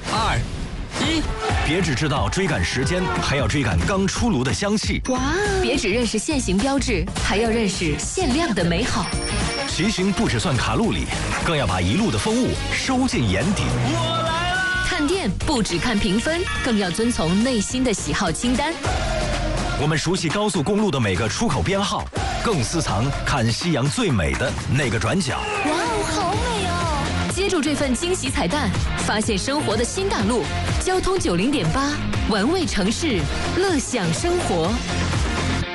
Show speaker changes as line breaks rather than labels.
2、1，别只知道追赶时间，还要追赶刚出炉的香气。
哇！别只认识现行标志，还要认识限量的美好。
骑行不只算卡路里，更要把一路的风物收进眼底。
我来了！
看店不只看评分，更要遵从内心的喜好清单。
我们熟悉高速公路的每个出口编号，更私藏看夕阳最美的那个转角。
哇哦，好美哦！接住这份惊喜彩蛋，发现生活的新大陆。交通90.8，玩味城市，乐享生活。